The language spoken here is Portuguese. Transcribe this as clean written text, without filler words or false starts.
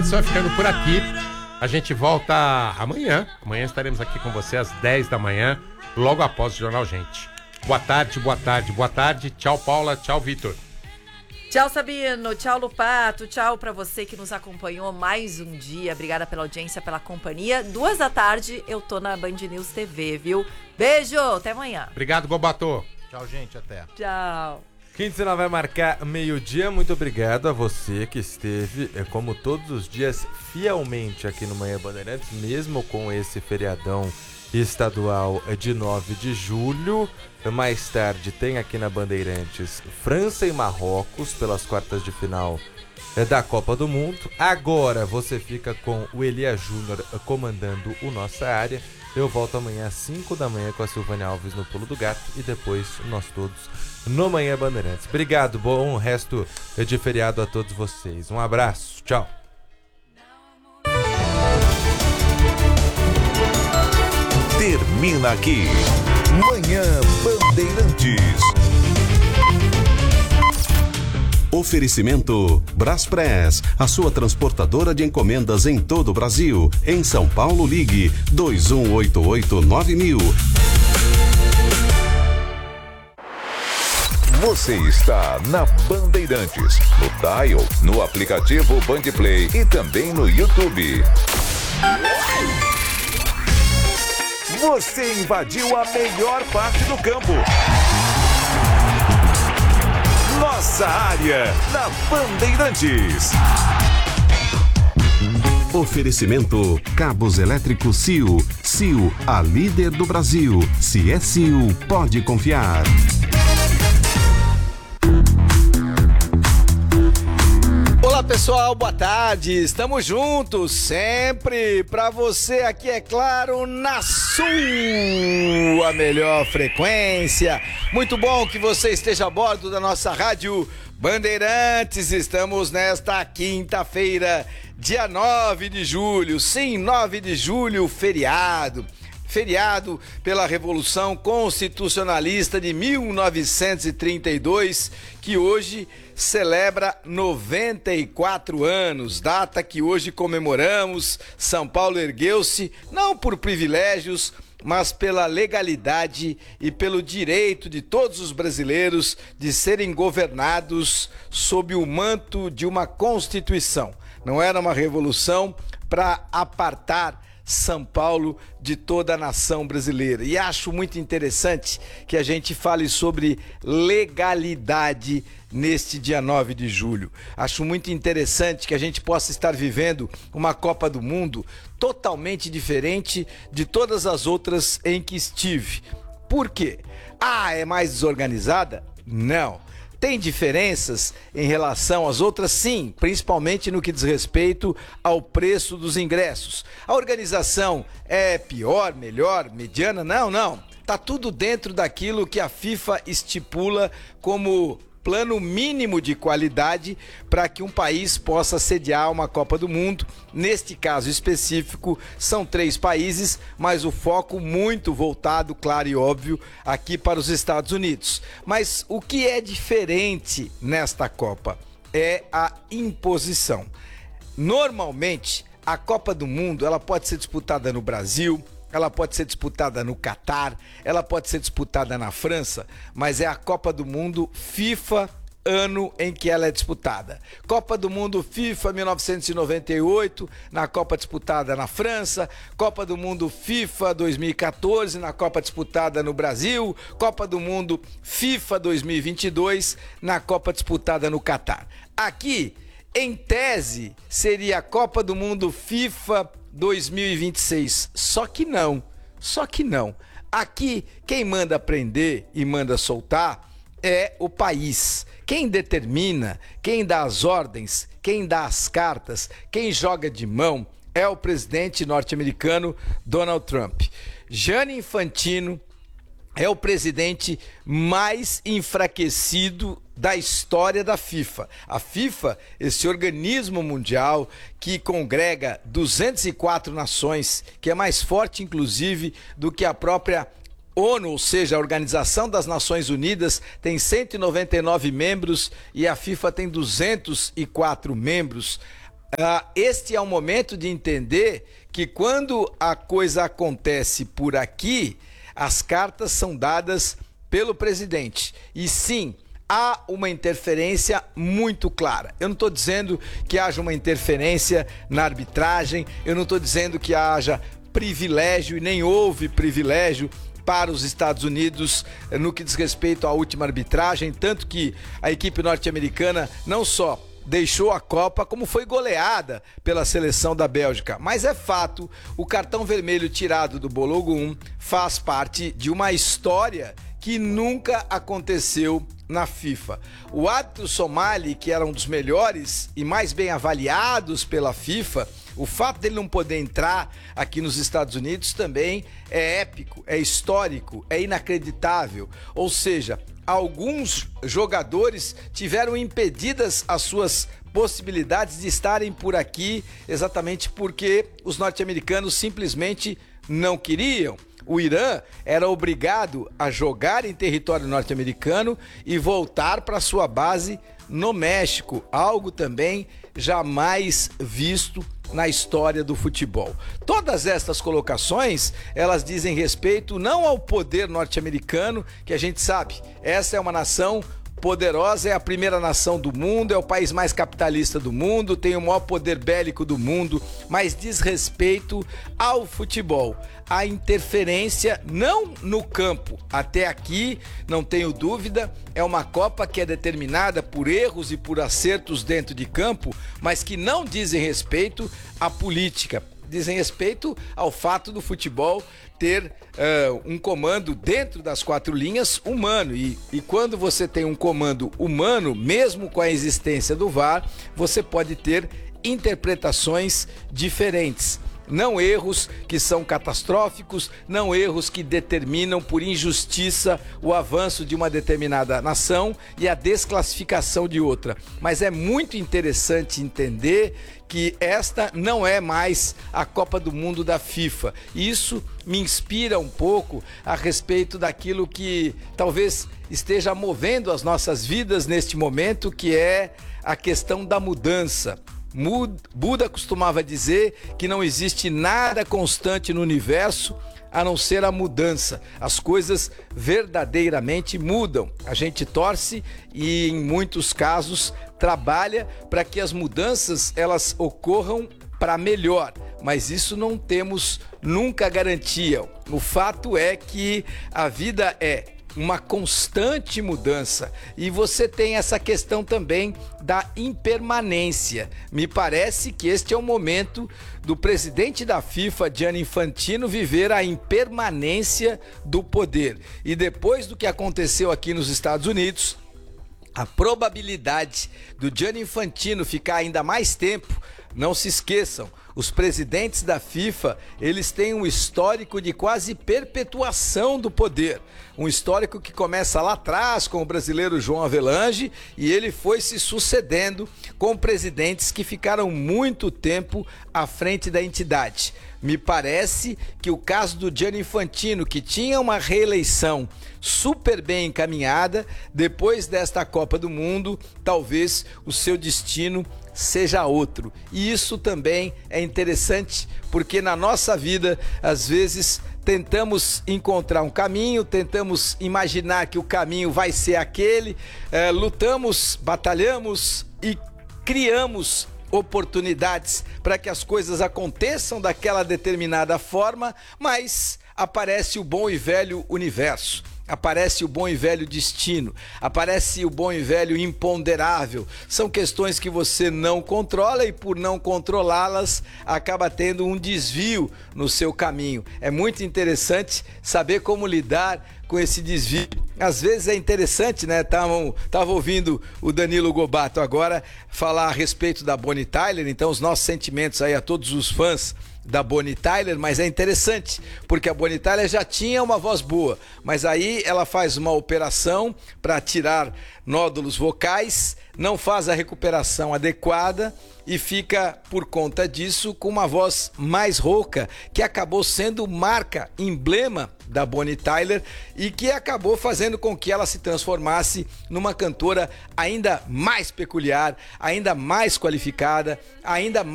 Bandeirantes vai ficando por aqui. A gente volta amanhã. Amanhã estaremos aqui com você às 10 da manhã, logo após o Jornal Gente. Boa tarde, boa tarde, boa tarde. Tchau, Paula. Tchau, Vitor. Tchau, Sabino. Tchau, Lupato. Tchau pra você que nos acompanhou mais um dia. Obrigada pela audiência, pela companhia. 2 da tarde eu tô na Band News TV, viu? Beijo, até amanhã. Obrigado, Gobato. Tchau, gente, até. Tchau. Quinzena vai marcar meio-dia. Muito obrigado a você que esteve, como todos os dias, fielmente aqui no Manhã Bandeirantes, mesmo com esse feriadão estadual de 9 de julho. Mais tarde tem aqui na Bandeirantes França e Marrocos pelas quartas de final da Copa do Mundo. Agora você fica com o Elia Júnior comandando o Nossa Área. Eu volto amanhã às 5 da manhã com a Silvânia Alves no Pulo do Gato e depois nós todos no Manhã Bandeirantes. Obrigado, bom resto de feriado a todos vocês. Um abraço, tchau. Termina aqui Manhã Bandeirantes. Oferecimento Braspress, a sua transportadora de encomendas em todo o Brasil. Em São Paulo, ligue 2188-9000. Você está na Bandeirantes, no dial, no aplicativo Bandplay e também no YouTube. Você invadiu a melhor parte do campo. Nossa Área, na Bandeirantes. Oferecimento Cabos Elétricos Sil. Sil, a líder do Brasil. Se é Sil, pode confiar. Olá pessoal, boa tarde, estamos juntos sempre pra você aqui, é claro, na sua melhor frequência. Muito bom que você esteja a bordo da nossa rádio Bandeirantes. Estamos nesta quinta-feira, dia 9 de julho, sim, 9 de julho, feriado pela Revolução Constitucionalista de 1932, que hoje celebra 94 anos, data que hoje comemoramos. São Paulo ergueu-se não por privilégios, mas pela legalidade e pelo direito de todos os brasileiros de serem governados sob o manto de uma Constituição. Não era uma revolução para apartar São Paulo de toda a nação brasileira. E acho muito interessante que a gente fale sobre legalidade neste dia 9 de julho. Acho muito interessante que a gente possa estar vivendo uma Copa do Mundo totalmente diferente de todas as outras em que estive. Por quê? É mais desorganizada? Não. Tem diferenças em relação às outras? Sim, principalmente no que diz respeito ao preço dos ingressos. A organização é pior, melhor, mediana? Não. Tá tudo dentro daquilo que a FIFA estipula como plano mínimo de qualidade para que um país possa sediar uma Copa do Mundo. Neste caso específico, são 3 países, mas o foco muito voltado, claro e óbvio, aqui para os Estados Unidos. Mas o que é diferente nesta Copa é a imposição. Normalmente, a Copa do Mundo ela pode ser disputada no Brasil, ela pode ser disputada no Catar, ela pode ser disputada na França, mas é a Copa do Mundo FIFA ano em que ela é disputada. Copa do Mundo FIFA 1998, na Copa disputada na França, Copa do Mundo FIFA 2014, na Copa disputada no Brasil, Copa do Mundo FIFA 2022, na Copa disputada no Catar. Aqui, em tese, seria a Copa do Mundo FIFA 2026, só que não. Aqui, quem manda prender e manda soltar é o país. Quem determina, quem dá as ordens, quem dá as cartas, quem joga de mão é o presidente norte-americano Donald Trump. Gianni Infantino é o presidente mais enfraquecido da história da FIFA. A FIFA, esse organismo mundial que congrega 204 nações, que é mais forte inclusive do que a própria ONU, ou seja, a Organização das Nações Unidas, tem 199 membros e a FIFA tem 204 membros. este é o momento de entender que quando a coisa acontece por aqui, as cartas são dadas pelo presidente. E sim, há uma interferência muito clara. Eu não estou dizendo que haja uma interferência na arbitragem, eu não estou dizendo que haja privilégio, e nem houve privilégio para os Estados Unidos no que diz respeito à última arbitragem, tanto que a equipe norte-americana não só deixou a Copa, como foi goleada pela seleção da Bélgica. Mas é fato, o cartão vermelho tirado do Balogun 1 faz parte de uma história que nunca aconteceu na FIFA. O árbitro Somali, que era um dos melhores e mais bem avaliados pela FIFA, o fato dele não poder entrar aqui nos Estados Unidos também é épico, é histórico, é inacreditável. Ou seja, alguns jogadores tiveram impedidas as suas possibilidades de estarem por aqui exatamente porque os norte-americanos simplesmente não queriam. O Irã era obrigado a jogar em território norte-americano e voltar para sua base no México, algo também jamais visto na história do futebol. Todas estas colocações, elas dizem respeito não ao poder norte-americano, que a gente sabe, essa é uma nação poderosa, é a primeira nação do mundo, é o país mais capitalista do mundo, tem o maior poder bélico do mundo, mas diz respeito ao futebol, a interferência não no campo. Até aqui, não tenho dúvida, é uma Copa que é determinada por erros e por acertos dentro de campo, mas que não dizem respeito à política, dizem respeito ao fato do futebol ter um comando dentro das quatro linhas humano. E quando você tem um comando humano, mesmo com a existência do VAR, você pode ter interpretações diferentes. Não erros que são catastróficos, não erros que determinam por injustiça o avanço de uma determinada nação e a desclassificação de outra. Mas é muito interessante entender que esta não é mais a Copa do Mundo da FIFA. Isso me inspira um pouco a respeito daquilo que talvez esteja movendo as nossas vidas neste momento, que é a questão da mudança. Buda costumava dizer que não existe nada constante no universo a não ser a mudança. As coisas verdadeiramente mudam. A gente torce e, em muitos casos, trabalha para que as mudanças elas ocorram para melhor, mas isso não temos nunca garantia. O fato é que a vida é uma constante mudança e você tem essa questão também da impermanência. Me parece que este é o momento do presidente da FIFA, Gianni Infantino, viver a impermanência do poder. E depois do que aconteceu aqui nos Estados Unidos, a probabilidade do Gianni Infantino ficar ainda mais tempo, não se esqueçam, os presidentes da FIFA, eles têm um histórico de quase perpetuação do poder. Um histórico que começa lá atrás com o brasileiro João Avelange e ele foi se sucedendo com presidentes que ficaram muito tempo à frente da entidade. Me parece que o caso do Gianni Infantino, que tinha uma reeleição super bem encaminhada, depois desta Copa do Mundo, talvez o seu destino seja outro. E isso também é interessante, porque na nossa vida, às vezes, tentamos encontrar um caminho, tentamos imaginar que o caminho vai ser aquele, lutamos, batalhamos e criamos oportunidades para que as coisas aconteçam daquela determinada forma, mas aparece o bom e velho universo. Aparece o bom e velho destino, aparece o bom e velho imponderável. São questões que você não controla e por não controlá-las acaba tendo um desvio no seu caminho. É muito interessante saber como lidar com esse desvio. Às vezes é interessante, né? Tava ouvindo o Danilo Gobato agora falar a respeito da Bonnie Tyler, então os nossos sentimentos aí a todos os fãs da Bonnie Tyler, mas é interessante, porque a Bonnie Tyler já tinha uma voz boa, mas aí ela faz uma operação para tirar nódulos vocais, não faz a recuperação adequada e fica, por conta disso, com uma voz mais rouca, que acabou sendo marca, emblema da Bonnie Tyler e que acabou fazendo com que ela se transformasse numa cantora ainda mais peculiar, ainda mais qualificada, ainda